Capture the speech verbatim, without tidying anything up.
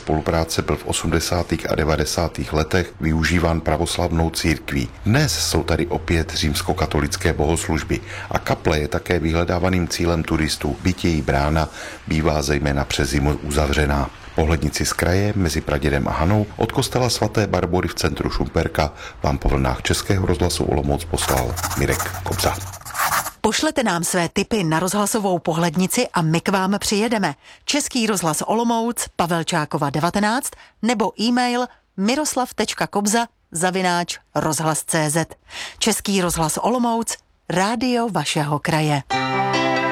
spolupráce byl v osmdesátých a devadesátých letech využíván pravoslavnou církví. Dnes jsou tady opět římskokatolické bohoslužby a kaple je také vyhledávaným cílem turistů, byť její brána bývá zejména přes zimu uzavřená. Pohlednici z kraje mezi Pradědem a Hanou od kostela svaté Barbory v centru Šumperka vám po vlnách Českého rozhlasu Olomouc poslal Mirek Kobza. Pošlete nám své tipy na rozhlasovou pohlednici a my k vám přijedeme. Český rozhlas Olomouc, Pavelčákova devatenáct nebo e-mail miroslav tečka kobza zavináč rozhlas tečka cé zet. Český rozhlas Olomouc, rádio vašeho kraje.